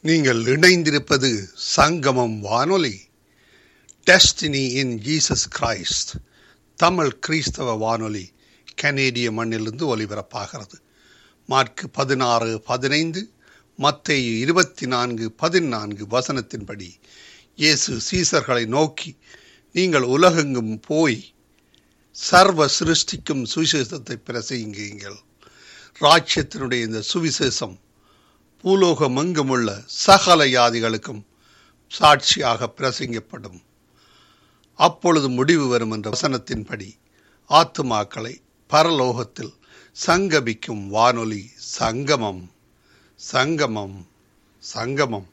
நீங்கள் இணைந்திருப்பது சங்கமம் வானொலி. Destiny in Jesus Christ Tamil கிறிஸ்தவ வானொலி கனேடிய மண்ணிலிருந்து ஒலிபரப்பாகிறது. மார்க் 16:15, மத்தேயு 24:14 வசனத்தின்படி இயேசு சீசர்களை நோக்கி, நீங்கள் உலகெங்கும் போய் சர்வ சிருஷ்டிக்கும் சுவிசேஷத்தை பிரசங்கியுங்கள். ராஜ்யத்தினுடைய இந்த சுவிசேஷம் பூலோகமெங்குமுள்ள சகல ஜாதிகளுக்கும் சாட்சியாக பிரசங்கப்படும். அப்பொழுது முடிவு வரும் என்ற வசனத்தின்படி ஆத்துமாக்களை பரலோகத்தில் சங்கமிக்கும் வானொலி சங்கமம், சங்கமம், சங்கமம்.